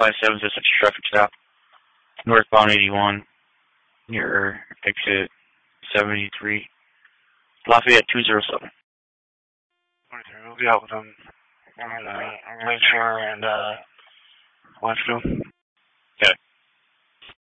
557 is such a traffic stop. Northbound 81 near exit 73. Lafayette 207. Okay, we'll be out with them. I'm going to make sure and watch them.